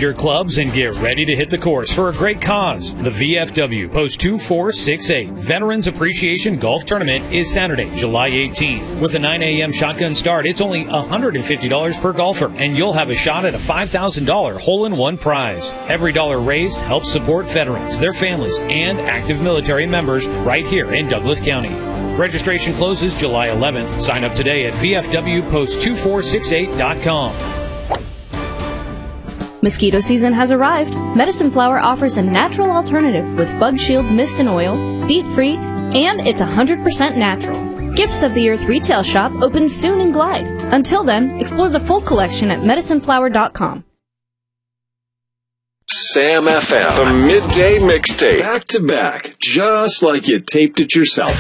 your clubs and get ready to hit the course for a great cause. The VFW Post 2468 Veterans Appreciation Golf Tournament is Saturday, July 18th. With a 9 a.m. shotgun start, it's only $150 per golfer, and you'll have a shot at a $5,000 hole-in-one prize. Every dollar raised helps support veterans, their families, and active military members right here in Douglas County. Registration closes July 11th. Sign up today at VFWpost2468.com. Mosquito season has arrived. Medicine Flower offers a natural alternative with Bug Shield Mist and Oil, DEET-free, and it's 100% natural. Gifts of the Earth retail shop opens soon in Glide. Until then, explore the full collection at medicineflower.com. Sam FM, the midday mixtape, back to back, just like you taped it yourself.